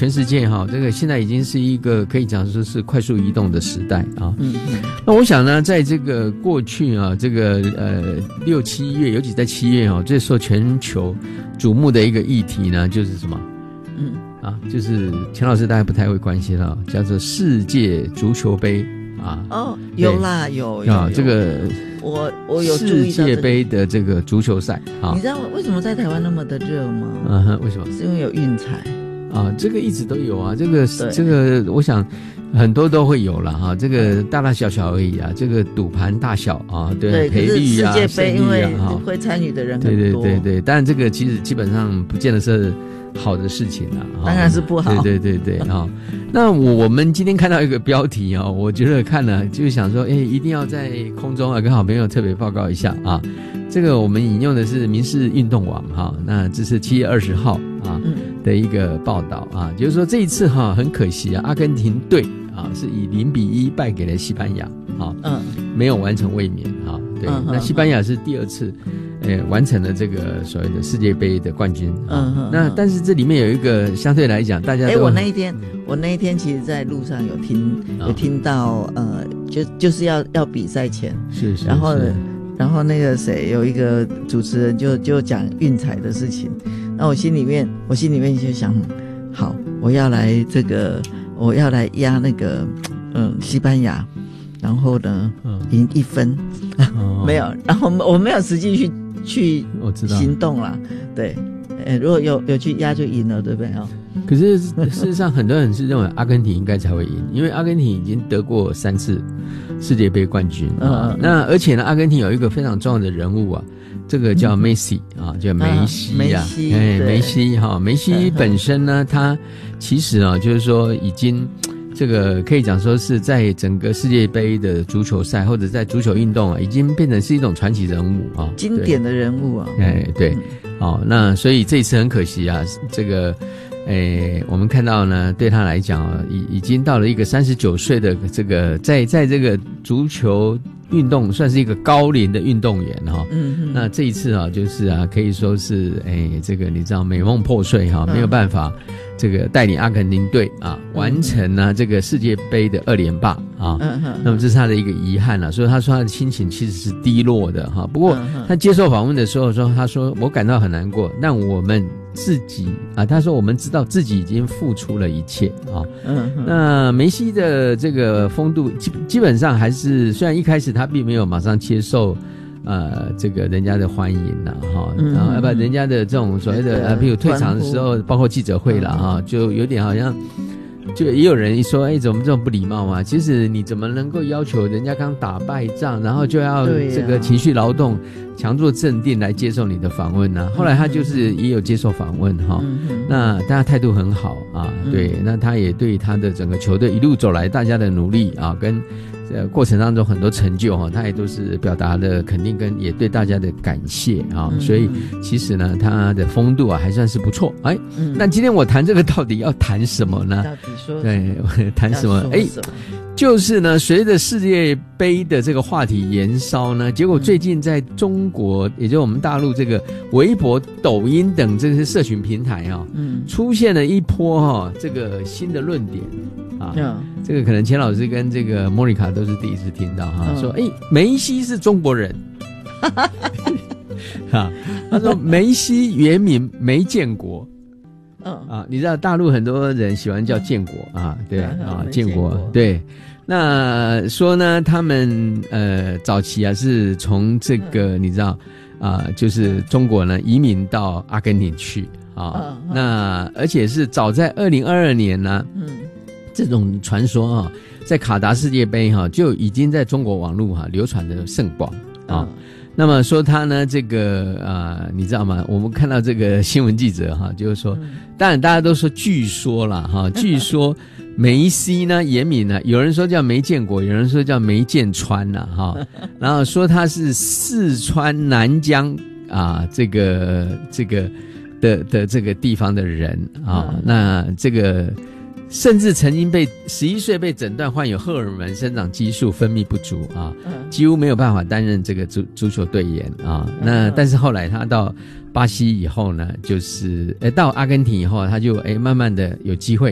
全世界哈，这个现在已经是一个可以讲说是快速移动的时代啊。那我想呢，在这个过去啊，这个6、7月，尤其在7月最受全球瞩目的一个议题呢，就是什么？就是钱老师大概不太会关心了，叫做世界足球杯啊。 哦，有啦，有这个我有注意到世界杯的这个足球赛啊。 你知道为什么在台湾那么的热吗？ 为什么？ 是因为有运彩啊，这个一直都有啊，这个我想很多都会有了哈，这个大大小小而已啊，这个赌盘大小啊，对，赔率啊， 世界杯因为会参与的人很多， 对，但这个其实基本上不见得是好的事情啊， 当然是不好。 对啊。那我们今天看到一个标题啊，我觉得看了就想说，一定要在空中跟好朋友特别报告一下啊。这个我们引用的是民事运动网哈，那这是7月20号啊的一个报道啊，就是说这一次很可惜啊，阿根廷队是以0-1败给了西班牙啊，没有完成卫冕啊。对，那西班牙是第2次。完成了这个所谓的世界杯的冠军那但是这里面有一个相对来讲大家都我那一天其实在路上有听到就是要比赛前是然后那个谁有一个主持人就讲运彩的事情，那我心里面就想，好，我要来压那个西班牙，然后呢赢1分没有，然后我没有实际去行动啦，对，如果有去压就赢了，对不对可是事实上很多人是认为阿根廷应该才会赢，因为阿根廷已经得过3次世界杯冠军那而且呢，阿根廷有一个非常重要的人物啊，这个叫梅西叫梅西梅西本身呢，他其实就是说已经这个可以讲说是在整个世界杯的足球赛或者在足球运动已经变成是一种传奇人物经典的人物对那所以这一次很可惜啊，这个我们看到呢，对他来讲已经到了一个39岁的这个在这个足球运动算是一个高龄的运动员那这一次就是可以说是这个你知道美梦破碎没有办法这个带领阿根廷队完成呢这个世界杯的2连霸那么这是他的一个遗憾所以他说他的心情其实是低落的不过他接受访问的时候他说我感到很难过，但我们自己他说我们知道自己已经付出了一切那梅西的这个风度基本上还是，虽然一开始他并没有马上接受这个人家的欢迎然后要不然人家的这种所谓的譬如退场的时候包括记者会了就有点好像就也有人说怎么这种不礼貌其实你怎么能够要求人家刚打败仗然后就要这个情绪劳动强作镇定来接受你的访问呢后来他就是也有接受访问那大家态度很好对，那他也对他的整个球队一路走来大家的努力跟过程当中很多成就他也都是表达了肯定跟也对大家的感谢所以其实呢他的风度还算是不错那今天我谈这个到底要谈什么呢？ 到底说对谈什么就是呢随着世界杯的这个话题延烧呢，结果最近在中国也就是我们大陆这个微博抖音等这些社群平台出现了一波这个新的论点这个可能钱老师跟这个莫妮卡都是第一次听到说梅西是中国人他说梅西原名梅建国你知道大陆很多人喜欢叫建国对建国对，那说呢他们早期是从这个你知道就是中国呢移民到阿根廷去那而且是早在2022年呢这种传说在卡达世界杯就已经在中国网络流传的甚广那么说他呢这个你知道吗，我们看到这个新闻记者就是说当然大家都说据说啦据说梅西呢原名呢有人说叫梅建国，有人说叫梅建川然后说他是四川南江这个的这个地方的人那这个甚至曾经被11岁被诊断患有荷尔蒙生长激素分泌不足几乎没有办法担任这个足球队员那但是后来他到巴西以后呢，就是到阿根廷以后他就慢慢的有机会